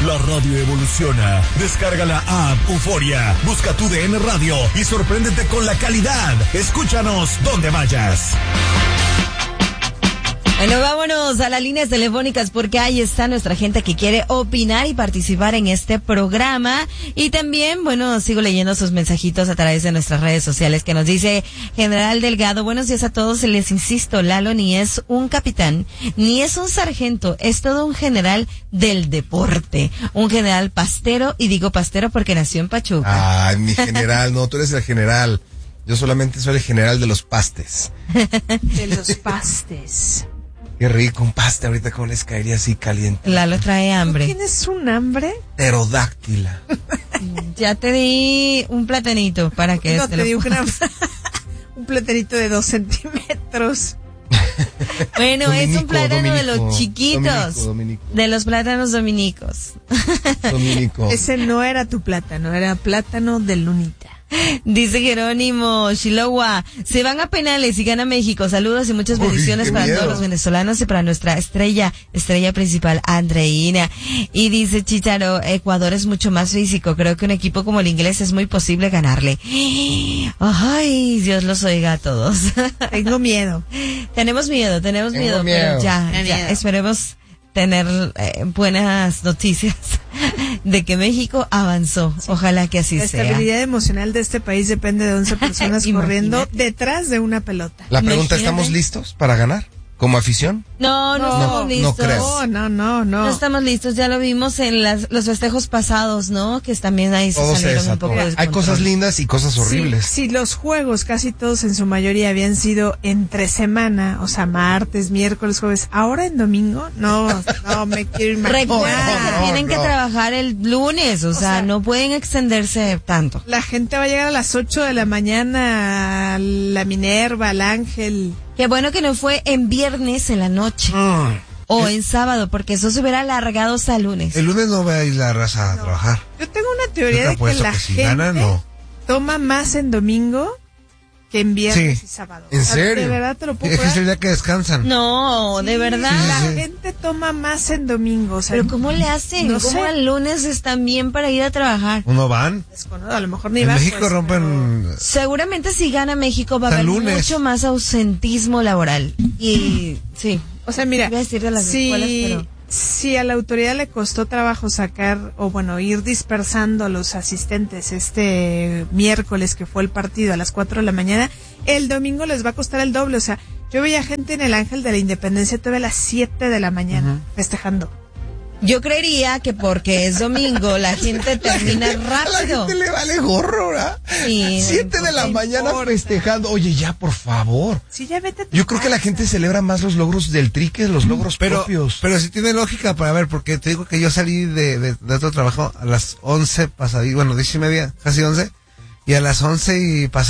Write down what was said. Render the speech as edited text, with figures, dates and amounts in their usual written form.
La radio evoluciona. Descarga la app Euforia. Busca tu DN Radio y sorpréndete con la calidad. Escúchanos donde vayas. Bueno, vámonos a las líneas telefónicas porque ahí está nuestra gente que quiere opinar y participar en este programa. Y también, bueno, sigo leyendo sus mensajitos a través de nuestras redes sociales que nos dice General Delgado, buenos días a todos, les insisto, Lalo ni es un capitán, ni es un sargento, es todo un general del deporte, un general pastero, y digo pastero porque nació en Pachuca. Ay, mi general, no, tú eres el general. Yo solamente soy el general de los pastes. De los pastes. Qué rico, un paste ahorita como les caería así caliente. Lalo trae hambre. ¿Tienes un hambre? Pterodáctila. Ya te di un platanito para que no, te di un platanito de 2 centímetros. Bueno, Dominico, es un plátano de los chiquitos. Dominico. De los plátanos dominicos. Dominico. Ese no era tu plátano, era plátano de lunita. Dice Jerónimo Chilowa, se van a penales y gana México. Saludos y muchas bendiciones para todos los venezolanos y para nuestra estrella principal, Andreina. Y dice Chicharo, Ecuador es mucho más físico. Creo que un equipo como el inglés es muy posible ganarle. Ay, Dios los oiga a todos. Tengo miedo. Tenemos miedo, pero ya, esperemos tener buenas noticias de que México avanzó. Sí. Ojalá que así sea. La estabilidad emocional de este país depende de 11 personas corriendo detrás de una pelota. La pregunta, ¿estamos listos para ganar? ¿Como afición? No estamos listos. No creo. No estamos listos. Ya lo vimos en los festejos pasados, ¿no? Que también ahí se salieron un poco de Hay cosas lindas y cosas horribles. Sí, los juegos casi todos en su mayoría habían sido entre semana, o sea, martes, miércoles, jueves. Ahora en domingo, no me quiero imaginar. Recuerda que tienen que trabajar el lunes, o sea, no pueden extenderse tanto. La gente va a llegar a las 8 de la mañana a la Minerva, al Ángel. Qué bueno que no fue en viernes en la noche. O en sábado, porque eso se hubiera alargado hasta el lunes. El lunes no va a ir la raza a trabajar. Yo tengo una teoría de que la gente toma más en domingo que en viernes y sábado. ¿En serio? De verdad te lo puedo Es el día que descansan. No, de verdad. La gente toma más en domingo. O sea, ¿pero cómo le hacen? No ¿Cómo el lunes están bien para ir a trabajar? ¿No van? A lo mejor ni en van. México pues, rompen... pero... Seguramente si gana México va a haber mucho más ausentismo laboral. Y sí. O sea, mira, voy a decir de las escuelas, pero... si a la autoridad le costó trabajo sacar, o bueno, ir dispersando a los asistentes este miércoles que fue el partido a las 4 de la mañana, el domingo les va a costar el doble. O sea, yo veía gente en el Ángel de la Independencia todavía a las 7 de la mañana festejando. Yo creería que porque es domingo la gente termina rápido. A la gente le vale gorro, ¿verdad? Sí, 7 de la mañana festejando. Oye, ya, por favor. Sí, ya vete. Yo creo que la gente celebra más los logros del Tri que los logros propios. Pero sí tiene lógica para ver, porque te digo que yo salí de otro trabajo a las 11 pasadí, bueno, 10:30, casi 11, y a las 11 y